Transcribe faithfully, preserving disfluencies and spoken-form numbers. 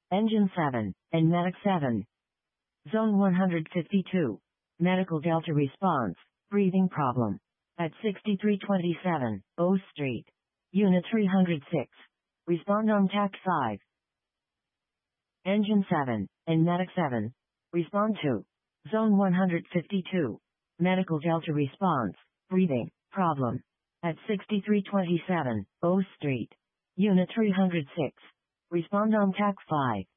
Engine seven, and Medic seven. Zone one hundred fifty-two. Medical Delta response. Breathing problem. At sixty-three twenty-seven, O Street. Unit three hundred six. Respond on T A C five. Engine seven, and Medic seven. Respond to. Zone one hundred fifty-two. Medical Delta response. Breathing problem. At sixty-three twenty-seven, O Street. Unit three hundred six. Respond on T A C five.